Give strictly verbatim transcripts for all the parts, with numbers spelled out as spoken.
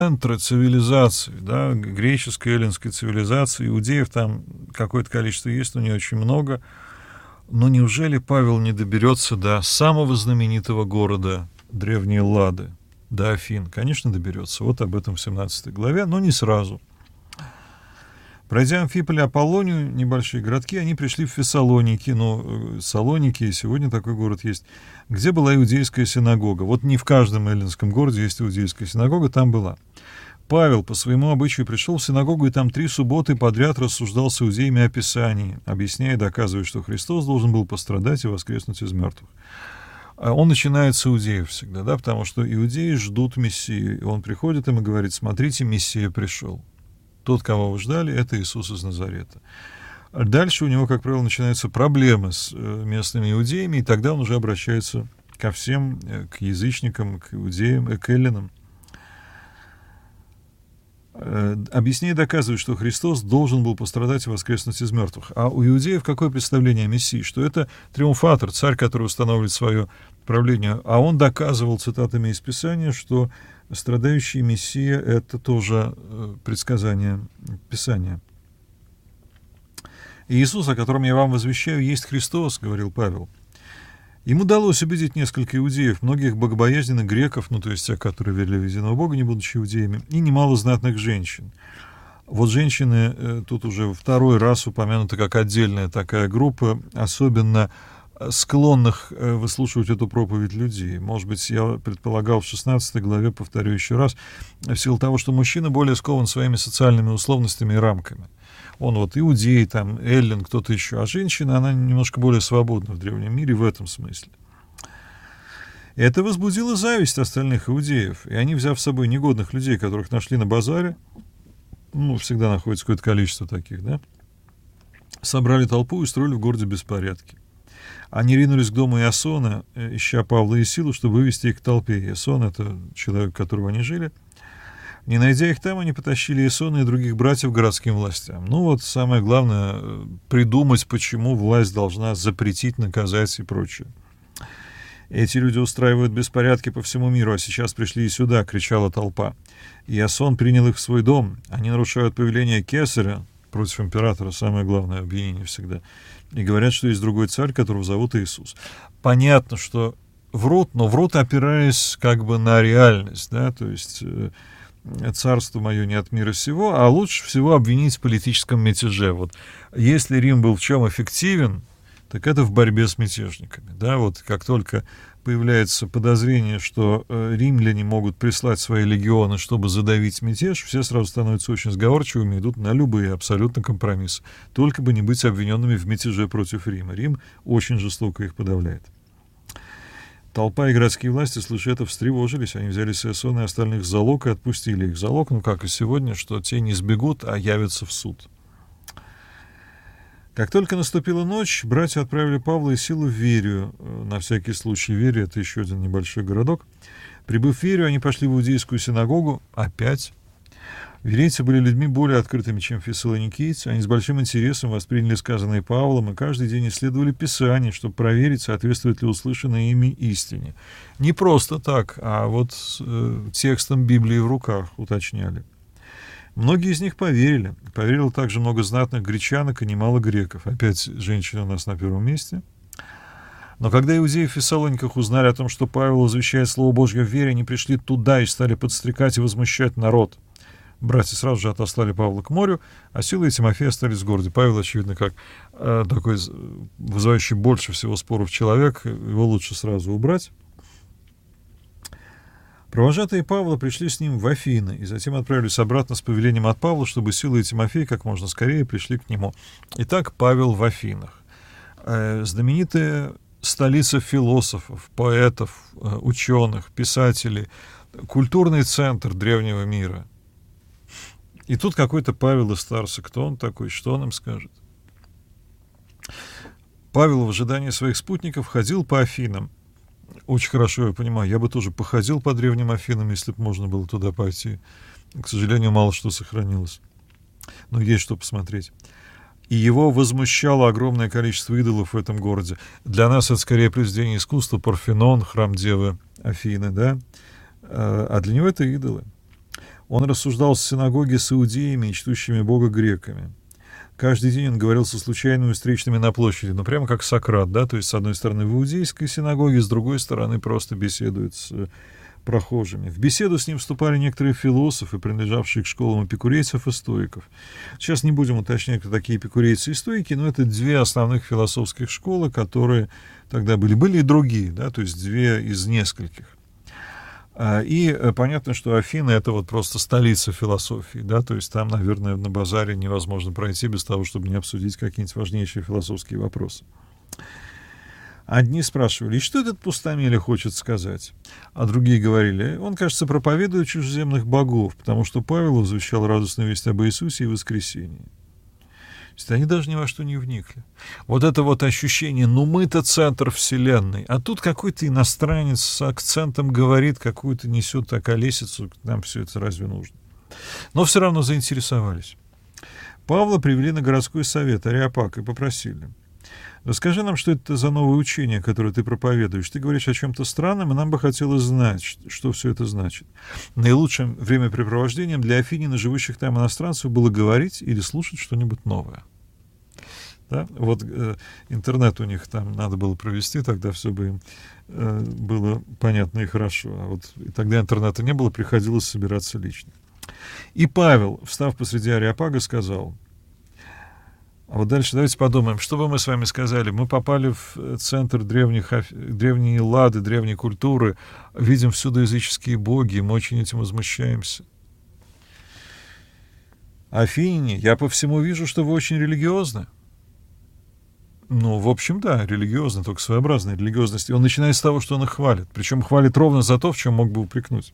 центра цивилизации, да, греческой, эллинской цивилизации. Иудеев там какое-то количество есть, но не очень много. Но неужели Павел не доберется до самого знаменитого города древней Эллады, до Афин? Конечно, доберется. Вот об этом в семнадцатой главе, но не сразу. Пройдя Амфиполь и Аполлонию, небольшие городки, они пришли в Фессалоники, ну, Салоники, и сегодня такой город есть, где была иудейская синагога. Вот не в каждом эллинском городе есть иудейская синагога, там была. Павел по своему обычаю пришел в синагогу, и там три субботы подряд рассуждал с иудеями о Писании, объясняя и доказывая, что Христос должен был пострадать и воскреснуть из мертвых. Он начинает с иудеев всегда, да, потому что иудеи ждут Мессию, и он приходит им и говорит: смотрите, Мессия пришел. Тот, кого вы ждали, это Иисус из Назарета. Дальше у него, как правило, начинаются проблемы с местными иудеями, и тогда он уже обращается ко всем, к язычникам, к иудеям, к эллинам. Объясняя и доказывает, что Христос должен был пострадать и воскреснуть из мертвых. А у иудеев какое представление о Мессии? Что это триумфатор, царь, который устанавливает свое правление. А он доказывал цитатами из Писания, что страдающий Мессия — это тоже предсказание Писания. «Иисус, о котором я вам возвещаю, есть Христос», — говорил Павел. Им удалось убедить несколько иудеев, многих богобоязненных греков, ну, то есть тех, которые верили в единого Бога, не будучи иудеями, и немало знатных женщин. Вот женщины э, тут уже второй раз упомянуты как отдельная такая группа, особенно склонных э, выслушивать эту проповедь людей. Может быть, я предполагал в шестнадцатой главе, повторю еще раз, в силу того, что мужчина более скован своими социальными условностями и рамками. Он вот иудей, там, эллин, кто-то еще. А женщина, она немножко более свободна в древнем мире в этом смысле. И это возбудило зависть остальных иудеев. И они, взяв с собой негодных людей, которых нашли на базаре, ну, всегда находится какое-то количество таких, да, собрали толпу и устроили в городе беспорядки. Они ринулись к дому Иасона, ища Павла и Силу, чтобы вывести их к толпе. Иасон — это человек, у которого они жили. Не найдя их там, они потащили Иасона и других братьев к городским властям. Ну вот самое главное — придумать, почему власть должна запретить, наказать и прочее. «Эти люди устраивают беспорядки по всему миру, а сейчас пришли и сюда», — кричала толпа. Иасон принял их в свой дом. Они нарушают повеление кесаря против императора, самое главное обвинение всегда, и говорят, что есть другой царь, которого зовут Иисус. Понятно, что врут, но врут, опираясь как бы на реальность, да, то есть царство мое не от мира сего, а лучше всего обвинить в политическом мятеже. Вот если Рим был в чем эффективен, так это в борьбе с мятежниками. Да, вот как только появляется подозрение, что э, римляне могут прислать свои легионы, чтобы задавить мятеж, все сразу становятся очень сговорчивыми, идут на любые абсолютно компромиссы. Только бы не быть обвиненными в мятеже против Рима. Рим очень жестоко их подавляет. Толпа и городские власти, слыша это, встревожились. Они взяли Иасона и остальных в залог и отпустили их в залог, ну, как и сегодня, что те не сбегут, а явятся в суд. Как только наступила ночь, братья отправили Павла и Силу в Верию. На всякий случай, Верия — это еще один небольшой городок. Прибыв в Верию, они пошли в иудейскую синагогу опять. Верийцы были людьми более открытыми, чем фессалоникийцы. Они с большим интересом восприняли сказанное Павлом и каждый день исследовали Писание, чтобы проверить, соответствует ли услышанное ими истине. Не просто так, а вот э, текстом Библии в руках уточняли. Многие из них поверили. Поверило также много знатных гречанок и немало греков. Опять женщины у нас на первом месте. Но когда иудеи в Фессалониках узнали о том, что Павел возвещает Слово Божье в вере, они пришли туда и стали подстрекать и возмущать народ. Братья сразу же отослали Павла к морю, а Сила и Тимофей остались в городе. Павел, очевидно, как э, такой вызывающий больше всего споров человек, его лучше сразу убрать. Провожатые Павла пришли с ним в Афины и затем отправились обратно с повелением от Павла, чтобы Сила и Тимофей как можно скорее пришли к нему. Итак, Павел в Афинах. Э, знаменитая столица философов, поэтов, э, ученых, писателей, культурный центр древнего мира. И тут какой-то Павел из Тарса. Кто он такой? Что он им скажет? Павел в ожидании своих спутников ходил по Афинам. Очень хорошо я понимаю. Я бы тоже походил по древним Афинам, если бы можно было туда пойти. К сожалению, мало что сохранилось. Но есть что посмотреть. И его возмущало огромное количество идолов в этом городе. Для нас это скорее произведение искусства. Парфенон, храм Девы Афины, да? А для него это идолы. Он рассуждал в синагоге с иудеями и чтущими Бога греками. Каждый день он говорил со случайными встречными на площади, ну, прямо как Сократ, да, то есть, с одной стороны, в иудейской синагоге, с другой стороны, просто беседует с прохожими. В беседу с ним вступали некоторые философы, принадлежавшие к школам эпикурейцев и стоиков. Сейчас не будем уточнять, кто такие эпикурейцы и стоики, но это две основных философских школы, которые тогда были. Были и другие, да, то есть две из нескольких. И понятно, что Афины — это вот просто столица философии, да, то есть там, наверное, на базаре невозможно пройти без того, чтобы не обсудить какие-нибудь важнейшие философские вопросы. Одни спрашивали, и что этот пустомеле хочет сказать? А другие говорили, он, кажется, проповедует чужеземных богов, потому что Павел возвещал радостную весть об Иисусе и воскресении. То есть они даже ни во что не вникли. Вот это вот ощущение, ну мы-то центр вселенной, а тут какой-то иностранец с акцентом говорит, какую-то несет околесицу, нам все это разве нужно? Но все равно заинтересовались. Павла привели на городской совет Ареопаг и попросили: расскажи нам, что это за новое учение, которое ты проповедуешь. Ты говоришь о чем-то странном, и нам бы хотелось знать, что все это значит. Наилучшим времяпрепровождением для афинин и живущих там иностранцев было говорить или слушать что-нибудь новое. Да? Вот э, интернет у них там надо было провести, тогда все бы им э, было понятно и хорошо. А вот и тогда интернета не было, приходилось собираться лично. И Павел, встав посреди Ареопага, сказал: а вот дальше давайте подумаем, что бы мы с вами сказали. Мы попали в центр древних, древней Эллады, древней культуры, видим всюду языческие боги, мы очень этим возмущаемся. Афиняне, я по всему вижу, что вы очень религиозны. Ну, в общем, да, религиозны, только своеобразная религиозность. И он начинает с того, что он их хвалит. Причем хвалит ровно за то, в чем мог бы упрекнуть.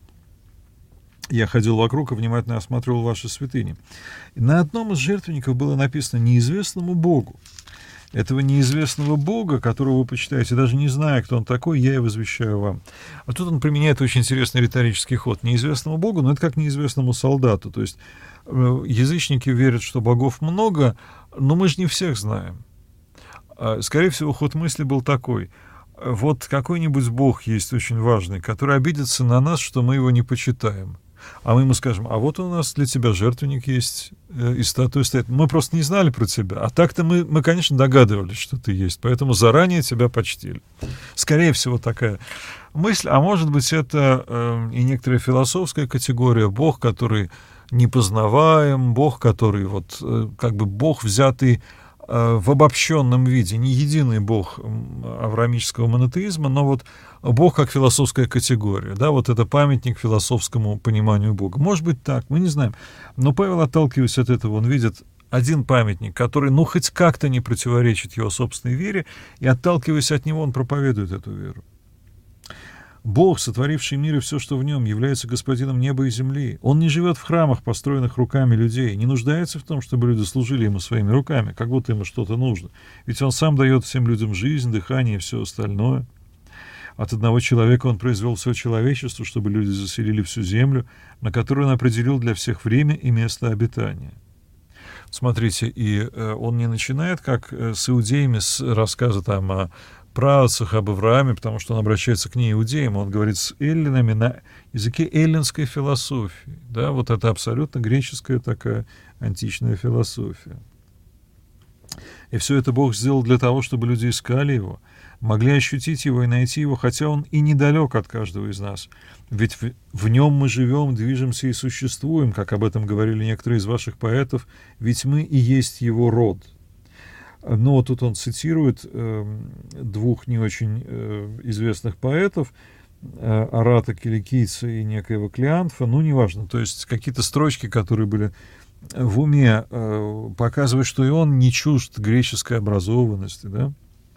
Я ходил вокруг и внимательно осматривал ваши святыни. И на одном из жертвенников было написано «неизвестному Богу». Этого неизвестного Бога, которого вы почитаете, даже не зная, кто он такой, я и возвещаю вам. А тут он применяет очень интересный риторический ход. Неизвестному Богу, но это как неизвестному солдату. То есть язычники верят, что богов много, но мы же не всех знаем. Скорее всего, ход мысли был такой: вот какой-нибудь бог есть очень важный, который обидится на нас, что мы его не почитаем. А мы ему скажем: а вот у нас для тебя жертвенник есть, э, и статуя стоит. Мы просто не знали про тебя. А так-то мы, мы, конечно, догадывались, что ты есть, поэтому заранее тебя почтили. Скорее всего, такая мысль. А может быть, это э, и некоторая философская категория. Бог, который непознаваем, Бог, который вот э, как бы Бог, взятый в обобщенном виде, не единый Бог авраамического монотеизма, но вот Бог как философская категория, да, вот это памятник философскому пониманию Бога. Может быть так, мы не знаем. Но Павел, отталкиваясь от этого, он видит один памятник, который, ну, хоть как-то не противоречит его собственной вере, и, отталкиваясь от него, он проповедует эту веру. Бог, сотворивший мир и все, что в нем, является господином неба и земли. Он не живет в храмах, построенных руками людей, не нуждается в том, чтобы люди служили ему своими руками, как будто ему что-то нужно. Ведь он сам дает всем людям жизнь, дыхание и все остальное. От одного человека он произвел все человечество, чтобы люди заселили всю землю, на которую он определил для всех время и место обитания. Смотрите, и э, он не начинает, как э, с иудеями, с рассказа там о праотцах, об Аврааме, потому что он обращается к неиудеям, он говорит с эллинами на языке эллинской философии. Да, вот это абсолютно греческая такая античная философия. И все это Бог сделал для того, чтобы люди искали Его, могли ощутить Его и найти Его, хотя Он и недалек от каждого из нас. Ведь в, в Нем мы живем, движемся и существуем, как об этом говорили некоторые из ваших поэтов, ведь мы и есть Его род. Но тут он цитирует э, двух не очень э, известных поэтов, э, Арата Киликийца и некоего Клеанфа, ну, неважно, то есть какие-то строчки, которые были в уме, э, показывают, что и он не чужд греческой образованности, да.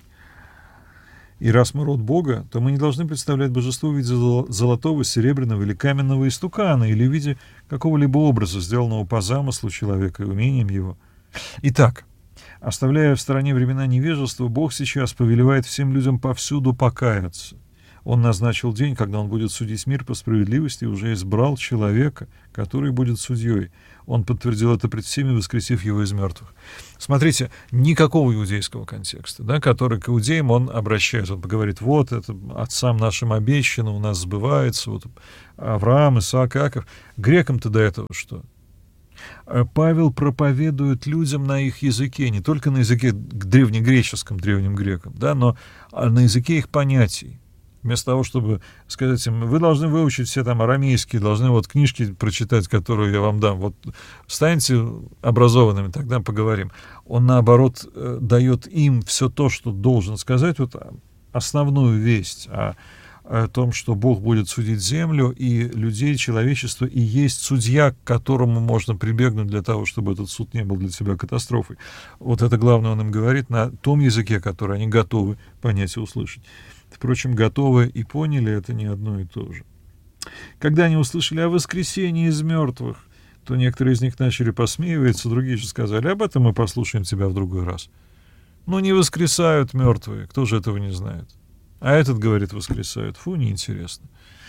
И раз мы род Бога, то мы не должны представлять божество в виде золотого, серебряного или каменного истукана, или в виде какого-либо образа, сделанного по замыслу человека и умением его. Итак, оставляя в стороне времена невежества, Бог сейчас повелевает всем людям повсюду покаяться. Он назначил день, когда он будет судить мир по справедливости, и уже избрал человека, который будет судьей. Он подтвердил это пред всеми, воскресив его из мертвых. Смотрите, никакого иудейского контекста, да, который к иудеям он обращается. Он говорит, вот, это отцам нашим обещано, у нас сбывается, вот Авраам, Исаак, Иаков. Грекам-то до этого что? Павел проповедует людям на их языке, не только на языке древнегреческом, древним грекам, да, но на языке их понятий. Вместо того, чтобы сказать им, вы должны выучить все там арамейские, должны вот книжки прочитать, которые я вам дам, вот станьте образованными, тогда поговорим. Он, наоборот, дает им все то, что должен сказать, вот основную весть о, о том, что Бог будет судить землю и людей, человечество, и есть судья, к которому можно прибегнуть для того, чтобы этот суд не был для тебя катастрофой. Вот это главное он им говорит на том языке, который они готовы понять и услышать. Впрочем, готовы и поняли, это не одно и то же. Когда они услышали о воскресении из мертвых, то некоторые из них начали посмеиваться, другие же сказали, об этом мы послушаем тебя в другой раз. Ну, не воскресают мертвые, кто же этого не знает? А этот, говорит, воскресают. Фу, неинтересно.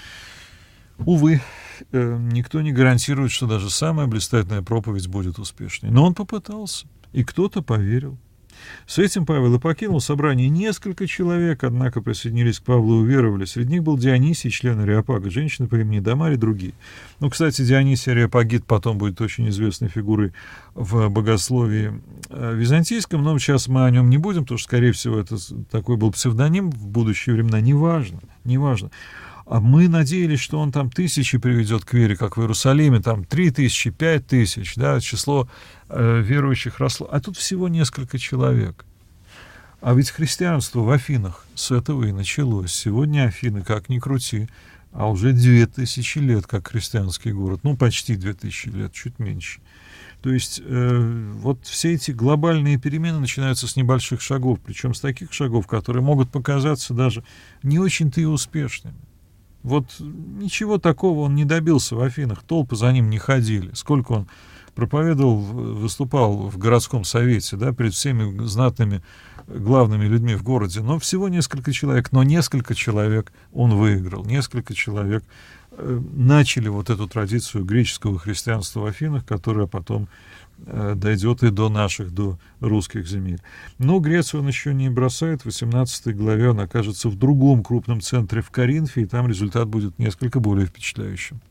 Увы, никто не гарантирует, что даже самая блистательная проповедь будет успешной. Но он попытался, и кто-то поверил. С этим Павел и покинул собрание. Несколько человек, однако, присоединились к Павлу и уверовали. Среди них был Дионисий, член Ареопага, женщина по имени Дамарь и другие. Ну, кстати, Дионисий Ареопагит потом будет очень известной фигурой в богословии византийском, но сейчас мы о нем не будем, потому что, скорее всего, это такой был псевдоним в будущие времена. Неважно, неважно. А мы надеялись, что он там тысячи приведет к вере, как в Иерусалиме, там три тысячи, пять тысяч, да, число э, верующих росло. А тут всего несколько человек. А ведь христианство в Афинах с этого и началось. Сегодня Афины, как ни крути, а уже две тысячи лет, как христианский город. Ну, почти две тысячи лет, чуть меньше. То есть э, вот все эти глобальные перемены начинаются с небольших шагов, причем с таких шагов, которые могут показаться даже не очень-то и успешными. Вот ничего такого он не добился в Афинах, толпы за ним не ходили. Сколько он проповедовал, выступал в городском совете, да, перед всеми знатными главными людьми в городе, но всего несколько человек, но несколько человек он выиграл, несколько человек э, начали вот эту традицию греческого христианства в Афинах, которая потом э, дойдет и до наших, до русских земель. Но Грецию он еще не бросает. В восемнадцатой главе он окажется в другом крупном центре, в Коринфе, и там результат будет несколько более впечатляющим.